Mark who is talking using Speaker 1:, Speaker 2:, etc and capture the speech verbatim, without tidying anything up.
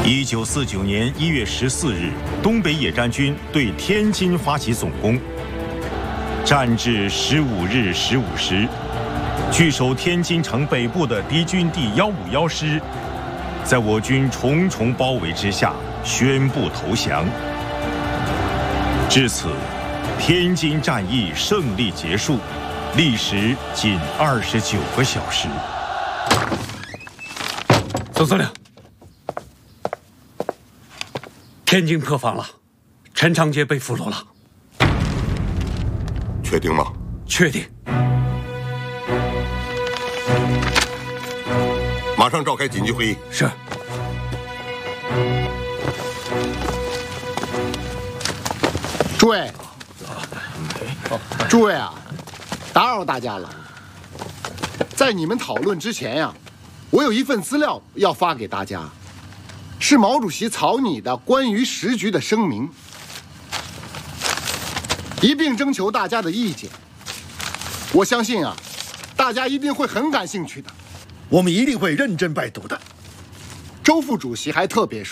Speaker 1: 一九四九年一月十四日，东北野战军对天津发起总攻。战至十五日十五时，据守天津城北部的敌军第幺五幺师，在我军重重包围之下宣布投降。至此，天津战役胜利结束，历时仅二十九个小时。
Speaker 2: 总司令，天津破防了，陈长捷被俘虏了。
Speaker 3: 确定吗？
Speaker 2: 确定。
Speaker 3: 马上召开紧急会议。
Speaker 2: 是。
Speaker 4: 诸位，诸位啊，打扰大家了。在你们讨论之前呀、啊，我有一份资料要发给大家，是毛主席草拟的关于时局的声明，一并征求大家的意见。我相信啊，大家一定会很感兴趣的。
Speaker 5: 我们一定会认真拜读的。
Speaker 4: 周副主席还特别说。